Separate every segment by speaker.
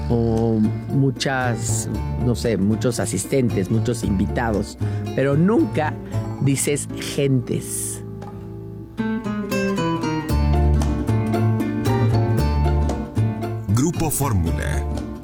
Speaker 1: o muchas, no sé, muchos asistentes, muchos invitados, pero nunca dices gentes.
Speaker 2: Grupo Fórmula.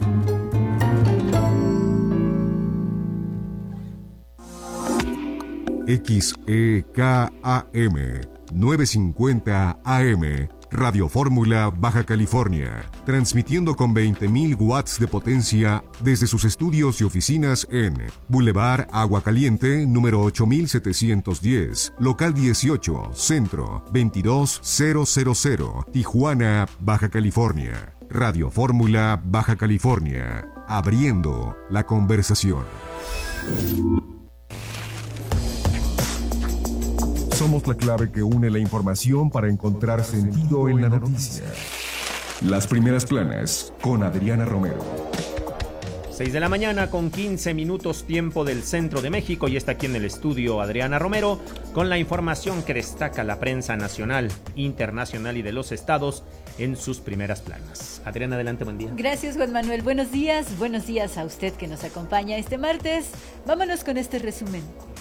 Speaker 2: XEKAM 950 AM, Radio Fórmula, Baja California, transmitiendo con 20.000 watts de potencia desde sus estudios y oficinas en Boulevard Agua Caliente, número 8710, local 18, Centro, 22000, Tijuana, Baja California. Radio Fórmula, Baja California, abriendo la conversación. Somos la clave que une la información para encontrar sentido en la noticia. Las primeras planas con Adriana Romero.
Speaker 3: 6 de la mañana con 15 minutos tiempo del centro de México, y está aquí en el estudio Adriana Romero con la información que destaca la prensa nacional, internacional y de los estados en sus primeras planas. Adriana, adelante, buen día.
Speaker 4: Gracias, Juan Manuel. Buenos días a usted que nos acompaña este martes. Vámonos con este resumen.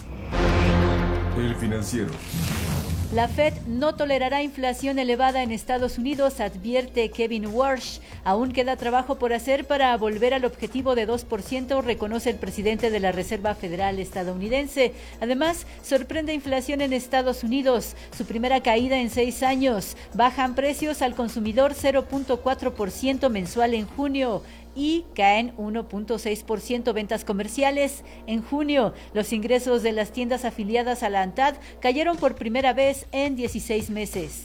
Speaker 2: El Financiero.
Speaker 4: La Fed no tolerará inflación elevada en Estados Unidos, advierte Kevin Warsh. Aún queda trabajo por hacer para volver al objetivo de 2%, reconoce el presidente de la Reserva Federal estadounidense. Además, sorprende inflación en Estados Unidos, su primera caída en 6 años. Bajan precios al consumidor 0.4% mensual en junio. Y caen 1.6% ventas comerciales. En junio, los ingresos de las tiendas afiliadas a la ANTAD cayeron por primera vez en 16 meses.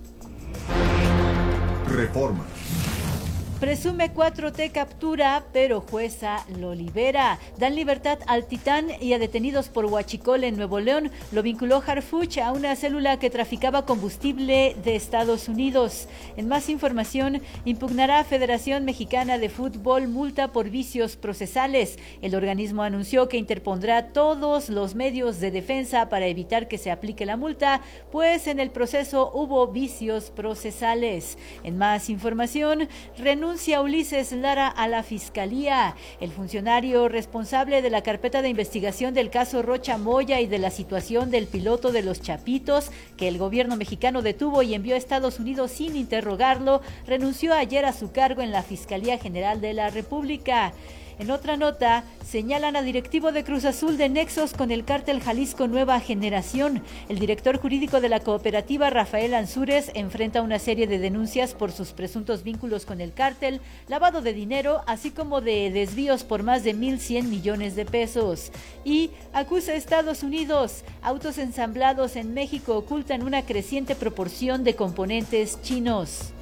Speaker 2: Reforma.
Speaker 4: Presume 4T captura, pero jueza lo libera. Dan libertad al Titán y a detenidos por huachicol en Nuevo León. Lo vinculó Harfuch a una célula que traficaba combustible de Estados Unidos. En más información, impugnará Federación Mexicana de Fútbol multa por vicios procesales. El organismo anunció que interpondrá todos los medios de defensa para evitar que se aplique la multa, pues en el proceso hubo vicios procesales. En más información, renuncia Ulises Lara a la Fiscalía. El funcionario responsable de la carpeta de investigación del caso Rocha Moya y de la situación del piloto de los Chapitos, que el gobierno mexicano detuvo y envió a Estados Unidos sin interrogarlo, renunció ayer a su cargo en la Fiscalía General de la República. En otra nota, señalan a directivo de Cruz Azul de nexos con el cártel Jalisco Nueva Generación. El director jurídico de la cooperativa, Rafael Ansúrez, enfrenta una serie de denuncias por sus presuntos vínculos con el cártel, lavado de dinero, así como de desvíos por más de 1,100 millones de pesos. Y acusa a Estados Unidos, autos ensamblados en México ocultan una creciente proporción de componentes chinos.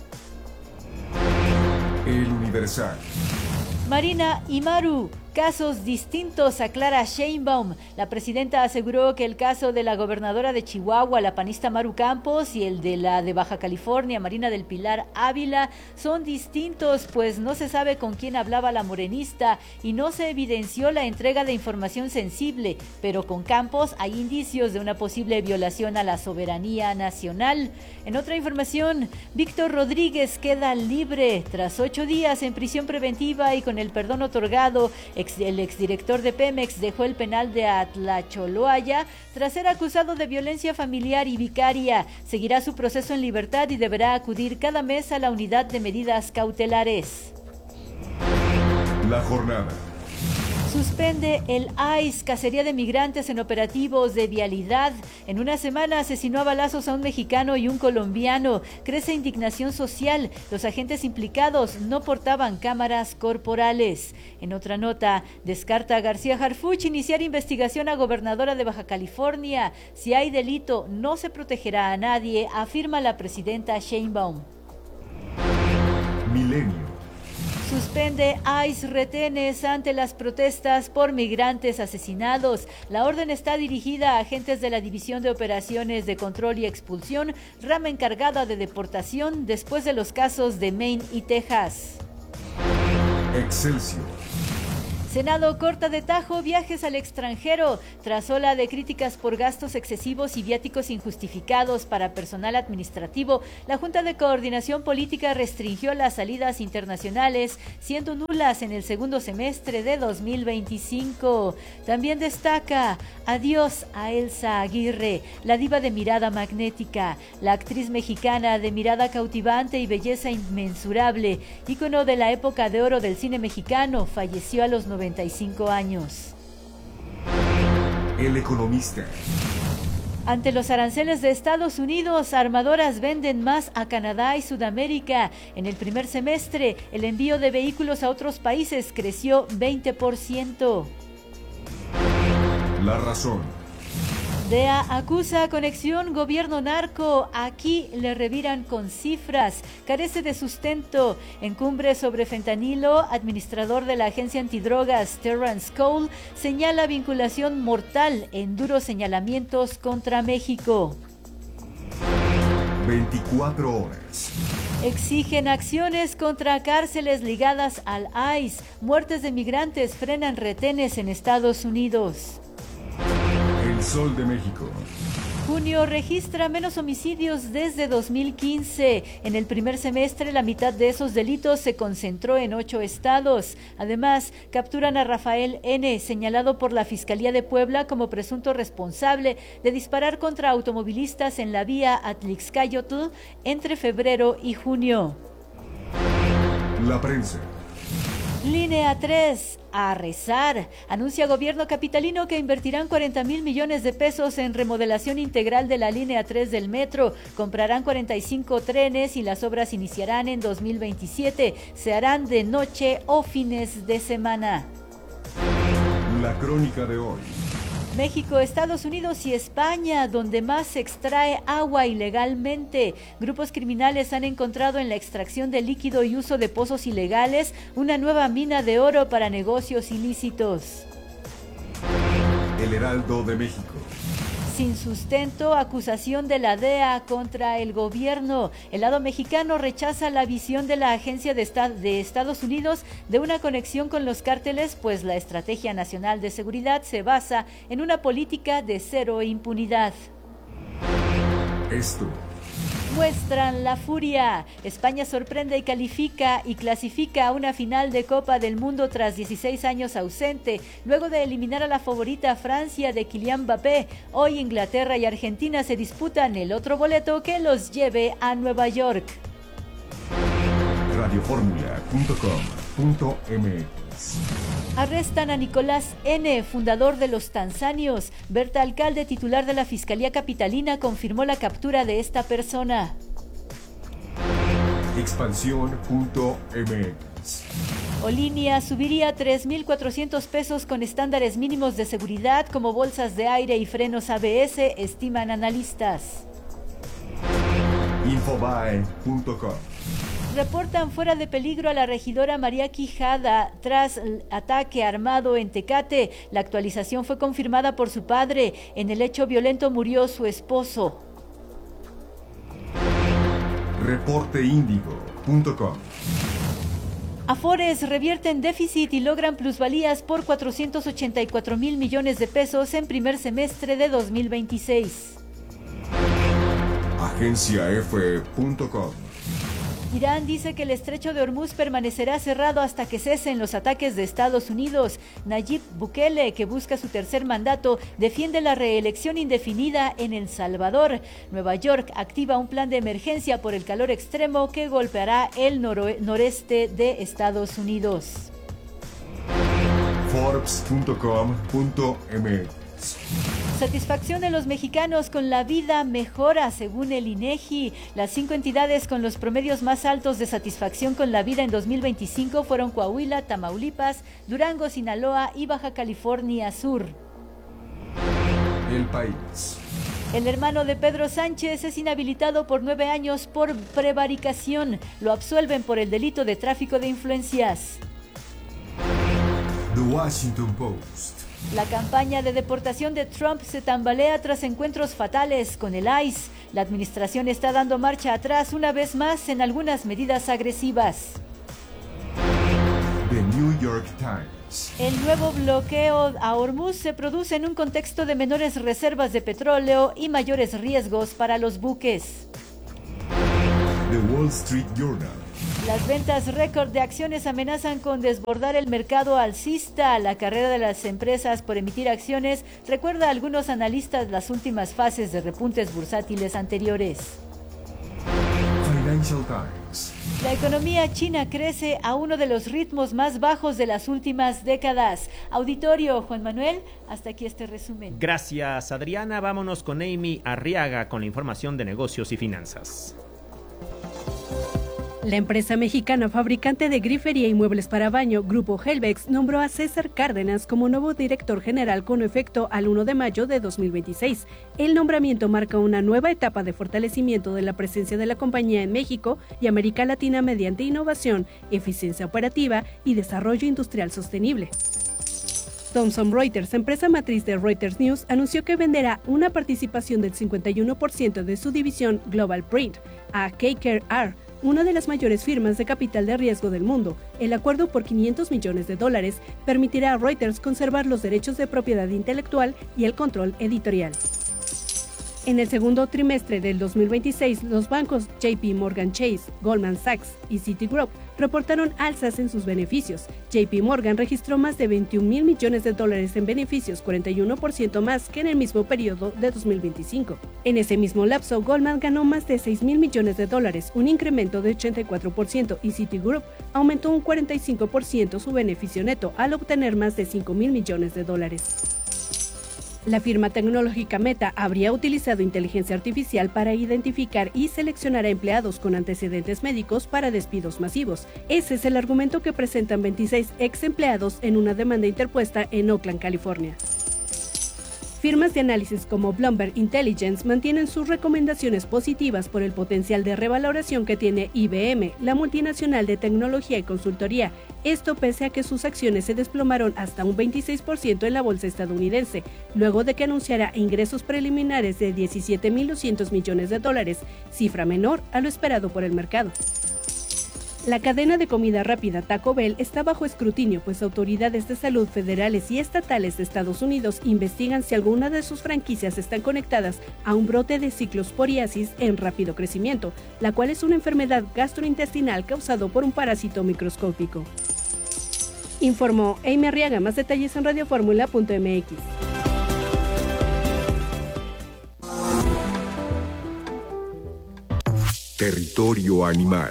Speaker 2: El Universal.
Speaker 4: Marina y Maru, casos distintos, aclara Sheinbaum. La presidenta aseguró que el caso de la gobernadora de Chihuahua, la panista Maru Campos, y el de la de Baja California, Marina del Pilar Ávila, son distintos, pues no se sabe con quién hablaba la morenista y no se evidenció la entrega de información sensible, pero con Campos hay indicios de una posible violación a la soberanía nacional. En otra información, Víctor Rodríguez queda libre tras 8 días en prisión preventiva y con el perdón otorgado. El exdirector de Pemex dejó el penal de Atlacholoaya tras ser acusado de violencia familiar y vicaria. Seguirá su proceso en libertad y deberá acudir cada mes a la unidad de medidas cautelares.
Speaker 2: La jornada.
Speaker 4: Suspende el ICE, cacería de migrantes en operativos de vialidad. En una semana asesinó a balazos a un mexicano y un colombiano. Crece indignación social. Los agentes implicados no portaban cámaras corporales. En otra nota, descarta a García Harfuch iniciar investigación a gobernadora de Baja California. Si hay delito, no se protegerá a nadie, afirma la presidenta Sheinbaum.
Speaker 2: Milenio.
Speaker 4: Suspende ICE retenes ante las protestas por migrantes asesinados. La orden está dirigida a agentes de la División de Operaciones de Control y Expulsión, rama encargada de deportación después de los casos de Maine y Texas.
Speaker 2: Excelsior.
Speaker 4: Senado corta de tajo viajes al extranjero. Tras ola de críticas por gastos excesivos y viáticos injustificados para personal administrativo, la Junta de Coordinación Política restringió las salidas internacionales, siendo nulas en el segundo semestre de 2025. También destaca adiós a Elsa Aguirre, la diva de mirada magnética, la actriz mexicana de mirada cautivante y belleza inmensurable, ícono de la época de oro del cine mexicano, falleció a los 95 años.
Speaker 2: El Economista.
Speaker 4: Ante los aranceles de Estados Unidos, armadoras venden más a Canadá y Sudamérica. En el primer semestre, el envío de vehículos a otros países creció 20%.
Speaker 2: La Razón.
Speaker 4: DEA acusa conexión gobierno-narco. Aquí le reviran con cifras. Carece de sustento. En cumbre sobre fentanilo, administrador de la agencia antidrogas, Terrence Cole, señala vinculación mortal en duros señalamientos contra México.
Speaker 2: 24 horas.
Speaker 4: Exigen acciones contra cárceles ligadas al ICE. Muertes de migrantes frenan retenes en Estados Unidos.
Speaker 2: El Sol de México.
Speaker 4: Junio registra menos homicidios desde 2015. En el primer semestre, la mitad de esos delitos se concentró en 8 estados. Además, capturan a Rafael N., señalado por la Fiscalía de Puebla como presunto responsable de disparar contra automovilistas en la vía Atlixcáyotl entre febrero y junio.
Speaker 2: La Prensa.
Speaker 4: Línea 3, a rezar. Anuncia gobierno capitalino que invertirán 40,000 millones de pesos en remodelación integral de la línea 3 del metro. Comprarán 45 trenes y las obras iniciarán en 2027. Se harán de noche o fines de semana.
Speaker 2: La crónica de hoy.
Speaker 4: México, Estados Unidos y España, donde más se extrae agua ilegalmente. Grupos criminales han encontrado en la extracción de líquido y uso de pozos ilegales una nueva mina de oro para negocios ilícitos.
Speaker 2: El Heraldo de México.
Speaker 4: Sin sustento, acusación de la DEA contra el gobierno. El lado mexicano rechaza la visión de la Agencia de Estados Unidos de una conexión con los cárteles, pues la Estrategia Nacional de Seguridad se basa en una política de cero impunidad.
Speaker 2: Esto.
Speaker 4: Muestran la furia. España sorprende y clasifica a una final de Copa del Mundo tras 16 años ausente, luego de eliminar a la favorita Francia de Kylian Mbappé. Hoy Inglaterra y Argentina se disputan el otro boleto que los lleve a Nueva York.
Speaker 2: Radioformula.com.mx.
Speaker 4: Arrestan a Nicolás N., fundador de los Tanzanios. Berta Alcalde, titular de la Fiscalía Capitalina, confirmó la captura de esta persona.
Speaker 2: Expansión.mx.
Speaker 4: Olinia subiría 3,400 pesos con estándares mínimos de seguridad como bolsas de aire y frenos ABS, estiman analistas.
Speaker 2: Infobae.com.
Speaker 4: Reportan fuera de peligro a la regidora María Quijada tras el ataque armado en Tecate. La actualización fue confirmada por su padre. En el hecho violento murió su esposo.
Speaker 2: Reporteindigo.com.
Speaker 4: Afores revierten déficit y logran plusvalías por 484,000 millones de pesos en primer semestre de 2026.
Speaker 2: Agenciaf.com.
Speaker 4: Irán dice que el estrecho de Hormuz permanecerá cerrado hasta que cesen los ataques de Estados Unidos. Nayib Bukele, que busca su tercer mandato, defiende la reelección indefinida en El Salvador. Nueva York activa un plan de emergencia por el calor extremo que golpeará el noreste de Estados Unidos.
Speaker 2: Forbes.com.mx.
Speaker 4: Satisfacción de los mexicanos con la vida mejora según el INEGI. Las 5 entidades con los promedios más altos de satisfacción con la vida en 2025 fueron Coahuila, Tamaulipas, Durango, Sinaloa y Baja California Sur.
Speaker 2: El País.
Speaker 4: El hermano de Pedro Sánchez es inhabilitado por 9 años por prevaricación. Lo absuelven por el delito de tráfico de influencias.
Speaker 2: The Washington Post.
Speaker 4: La campaña de deportación de Trump se tambalea tras encuentros fatales con el ICE. La administración está dando marcha atrás una vez más en algunas medidas agresivas.
Speaker 2: The New York Times.
Speaker 4: El nuevo bloqueo a Hormuz se produce en un contexto de menores reservas de petróleo y mayores riesgos para los buques.
Speaker 2: The Wall Street Journal.
Speaker 4: Las ventas récord de acciones amenazan con desbordar el mercado alcista. La carrera de las empresas por emitir acciones recuerda a algunos analistas las últimas fases de repuntes bursátiles anteriores.
Speaker 2: Financial Times.
Speaker 4: La economía china crece a uno de los ritmos más bajos de las últimas décadas. Auditorio, Juan Manuel, hasta aquí este resumen.
Speaker 3: Gracias, Adriana. Vámonos con Amy Arriaga con la información de negocios y finanzas.
Speaker 5: La empresa mexicana fabricante de grifería y muebles para baño, Grupo Helvex, nombró a César Cárdenas como nuevo director general con efecto al 1 de mayo de 2026. El nombramiento marca una nueva etapa de fortalecimiento de la presencia de la compañía en México y América Latina mediante innovación, eficiencia operativa y desarrollo industrial sostenible. Thomson Reuters, empresa matriz de Reuters News, anunció que venderá una participación del 51% de su división Global Print a KKR, una de las mayores firmas de capital de riesgo del mundo. El acuerdo por $500 millones permitirá a Reuters conservar los derechos de propiedad intelectual y el control editorial. En el segundo trimestre del 2026, los bancos JP Morgan Chase, Goldman Sachs y Citigroup reportaron alzas en sus beneficios. JP Morgan registró más de $21,000 millones en beneficios, 41% más que en el mismo periodo de 2025. En ese mismo lapso, Goldman ganó más de $6,000 millones, un incremento de 84%, y Citigroup aumentó un 45% su beneficio neto al obtener más de $5,000 millones. La firma tecnológica Meta habría utilizado inteligencia artificial para identificar y seleccionar a empleados con antecedentes médicos para despidos masivos. Ese es el argumento que presentan 26 ex empleados en una demanda interpuesta en Oakland, California. Firmas de análisis como Bloomberg Intelligence mantienen sus recomendaciones positivas por el potencial de revaloración que tiene IBM, la multinacional de tecnología y consultoría. Esto pese a que sus acciones se desplomaron hasta un 26% en la bolsa estadounidense, luego de que anunciara ingresos preliminares de $17,200 millones, cifra menor a lo esperado por el mercado. La cadena de comida rápida Taco Bell está bajo escrutinio, pues autoridades de salud federales y estatales de Estados Unidos investigan si alguna de sus franquicias están conectadas a un brote de ciclosporiasis en rápido crecimiento, la cual es una enfermedad gastrointestinal causado por un parásito microscópico. Informó Amy Arriaga. Más detalles en radioformula.mx.
Speaker 2: Territorio animal.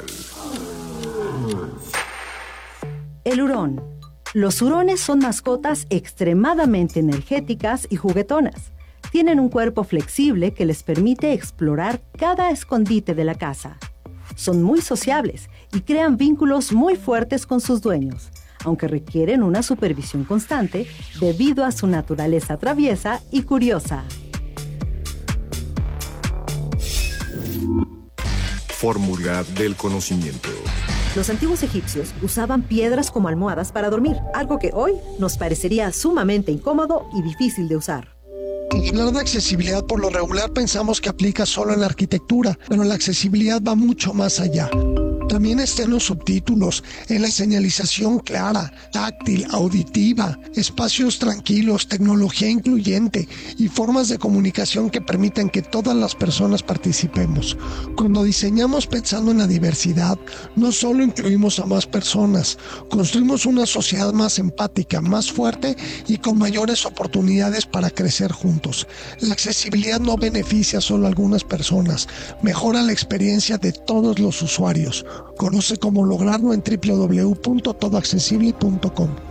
Speaker 6: El hurón. Los hurones son mascotas extremadamente energéticas y juguetonas. Tienen un cuerpo flexible que les permite explorar cada escondite de la casa. Son muy sociables y crean vínculos muy fuertes con sus dueños, aunque requieren una supervisión constante debido a su naturaleza traviesa y curiosa.
Speaker 2: Fórmula del conocimiento.
Speaker 7: Los antiguos egipcios usaban piedras como almohadas para dormir, algo que hoy nos parecería sumamente incómodo y difícil de usar.
Speaker 8: Al hablar de accesibilidad, por lo regular pensamos que aplica solo en la arquitectura, pero la accesibilidad va mucho más allá. También está en los subtítulos, en la señalización clara, táctil, auditiva, espacios tranquilos, tecnología incluyente y formas de comunicación que permitan que todas las personas participemos. Cuando diseñamos pensando en la diversidad, no solo incluimos a más personas, construimos una sociedad más empática, más fuerte y con mayores oportunidades para crecer juntos. La accesibilidad no beneficia solo a algunas personas, mejora la experiencia de todos los usuarios. Conoce cómo lograrlo en www.todoaccesible.com.